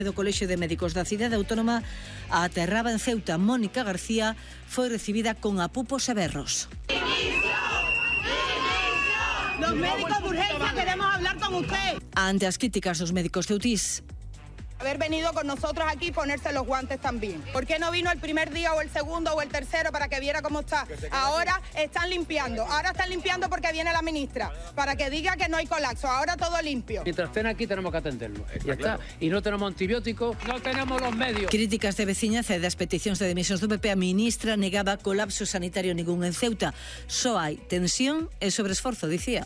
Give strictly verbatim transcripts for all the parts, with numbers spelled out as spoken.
do Colexio de Médicos da Cidade Autónoma aterraba en Ceuta. Mónica García foi recibida con apupos e berros. Los médicos de urgencia queremos hablar con usted. Ante as críticas dos médicos ceutís. Haber venido con nosotros aquí y ponerse los guantes también. ¿Por qué no vino el primer día o el segundo o el tercero para que viera cómo está? Ahora están limpiando, ahora están limpiando porque viene la ministra, para que diga que no hay colapso, ahora todo limpio. Mientras estén aquí tenemos que atenderlo, ya está. Y no tenemos antibióticos, no tenemos los medios. Críticas de veciñanza e das peticións de demisións do P P, a ministra negaba colapso sanitario ningún en Ceuta. Só hai tensión e sobreesforzo, dicía.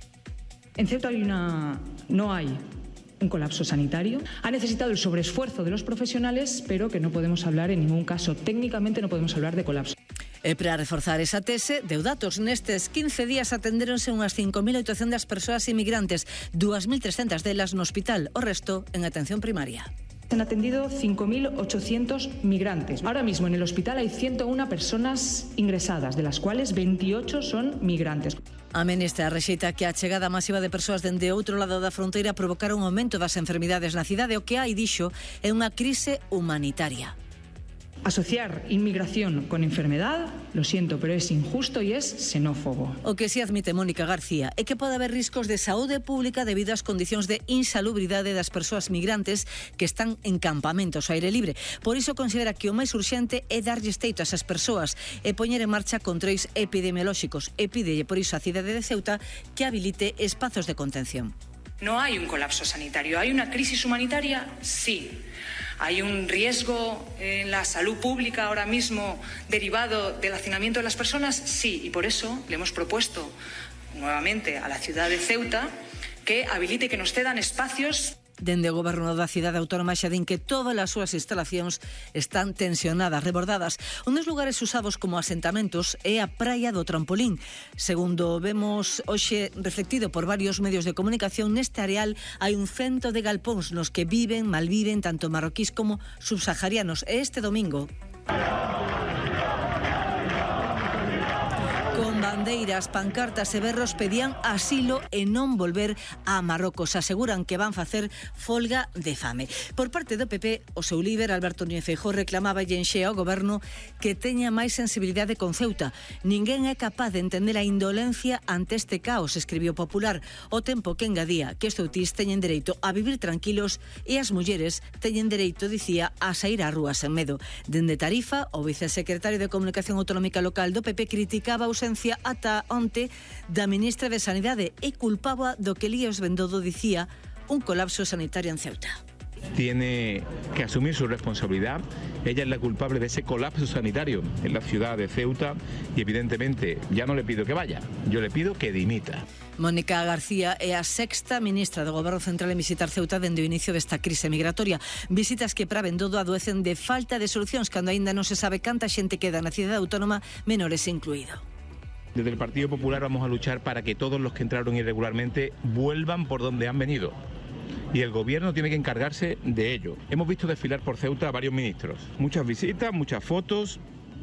En Ceuta hay una... no hay un colapso sanitario. Ha necesitado el sobreesfuerzo de los profesionales, pero que no podemos hablar en ningún caso, técnicamente no podemos hablar de colapso. E para reforzar esa tese, deu datos. Nestes quince días atendéronse unhas cinco mil oitocentas persoas inmigrantes, dúas mil trescentas delas no hospital, o resto en atención primaria. Se han atendido cinco mil ochocientos migrantes. Ahora mismo en el hospital hay ciento una personas ingresadas, de las cuales veintiocho son migrantes. A ministra rexeita que a chegada masiva de persoas dende outro lado da fronteira provocara un aumento das enfermidades na cidade. O que hai, dixo, é unha crise humanitaria. Asociar inmigración con enfermedad, lo siento, pero es injusto y es xenófobo. O que si admite Mónica García é que pode haber riscos de saúde pública debido ás condicións de insalubridade das persoas migrantes que están en campamentos ao aire libre. Por iso considera que o máis urxente é darlles teito a esas persoas e poñer en marcha controis epidemiolóxicos. E pídelle por iso a cidade de Ceuta que habilite espazos de contención. No hay un colapso sanitario, ¿hay una crisis humanitaria? Sí. ¿Hay un riesgo en la salud pública ahora mismo derivado del hacinamiento de las personas? Sí, y por eso le hemos propuesto nuevamente a la ciudad de Ceuta que habilite, que nos cedan espacios. Dende o Goberno da Cidade Autónoma xa din que todas as súas instalacións están tensionadas, rebordadas. Un dos lugares usados como asentamentos é a praia do Trampolín. Segundo vemos hoxe reflectido por varios medios de comunicación, neste areal hai un cento de galpóns nos que viven, malviven, tanto marroquís como subsaharianos. E este domingo, con bandeiras, pancartas e berros pedían asilo e non volver a Marrocos. Aseguran que van facer folga de fame. Por parte do P P, o seu líder, Alberto Núñez Feijóo, reclamaba e enxea ao goberno que teña máis sensibilidade con Ceuta. Ninguén é capaz de entender a indolencia ante este caos, escribiu Popular, o tempo que engadía que os ceutís teñen dereito a vivir tranquilos e as mulleres teñen dereito, dicía, a sair ás rúas en medo. Dende Tarifa, o vicesecretario de Comunicación Autonómica Local do P P criticaba a ausencia ata onte da ministra de Sanidade e culpaba do que Líos Bendodo dicía un colapso sanitario en Ceuta. Tiene que asumir su responsabilidad. Ella es la culpable de ese colapso sanitario en la ciudad de Ceuta y evidentemente ya no le pido que vaya, yo le pido que dimita. Mónica García é a sexta ministra do Goberno Central en visitar Ceuta dende o inicio desta crise migratoria. Visitas que para Bendodo adoecen de falta de solucións cando aínda non se sabe canta xente queda na cidade autónoma, menores incluído. Desde el Partido Popular vamos a luchar para que todos los que entraron irregularmente vuelvan por donde han venido. Y el gobierno tiene que encargarse de ello. Hemos visto desfilar por Ceuta a varios ministros. Muchas visitas, muchas fotos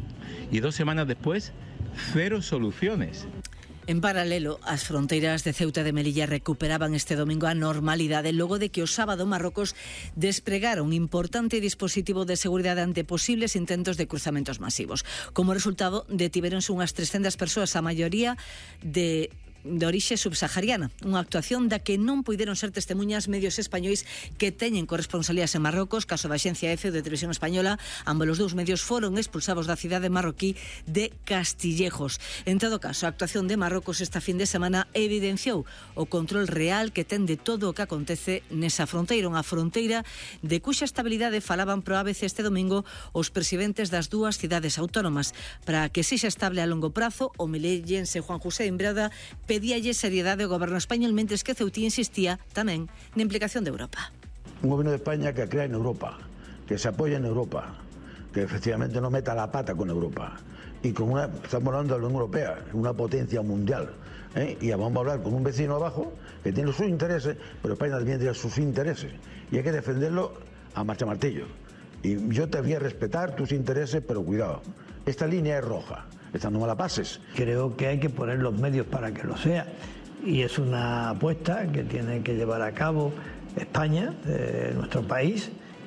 y dos semanas después, cero soluciones. En paralelo, as fronteiras de Ceuta e de Melilla recuperaban este domingo a normalidade logo de que o sábado Marrocos despregara un importante dispositivo de seguridade ante posibles intentos de cruzamentos masivos. Como resultado, detiveronse unhas trescentas persoas, a maioría de de orixe subsahariana, unha actuación da que non puideron ser testemunhas medios españois que teñen corresponsalías en Marrocos. Caso da Axencia Efe de Televisión Española, ambos os dous medios foron expulsados da cidade marroquí de Castillejos. En todo caso, a actuación de Marrocos esta fin de semana evidenciou o control real que ten de todo o que acontece nesa fronteira, unha fronteira de cuxa estabilidade falaban pro A B C este domingo os presidentes das dúas cidades autónomas. Para que sexa estable a longo prazo, o melillense Juan José Imbrada pedíalle seriedade ao goberno español, mentres que Ceuta insistía tamén na implicación de Europa. Un gobierno de España que crea en Europa, que se apoya en Europa, que efectivamente no meta la pata con Europa. Y con una, estamos hablando de la Unión Europea, una potencia mundial. ¿eh? Y vamos a hablar con un vecino abajo que tiene sus intereses, pero España también tiene sus intereses. Y hay que defenderlo a marcha martillo. Y yo te voy a respetar tus intereses, pero cuidado, esta línea es roja. Esta no me la pases. Creo que hay que poner los medios para que lo sea y es una apuesta que tiene que llevar a cabo España, eh, nuestro país,